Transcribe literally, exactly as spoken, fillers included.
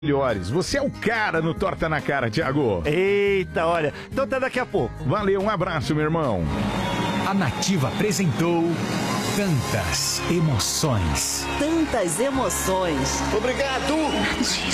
melhores. Você é o cara no Torta na Cara, Thiago. Eita, olha. Então até daqui a pouco. Valeu, um abraço, meu irmão. A Nativa apresentou Tantas Emoções. Tantas emoções. Obrigado!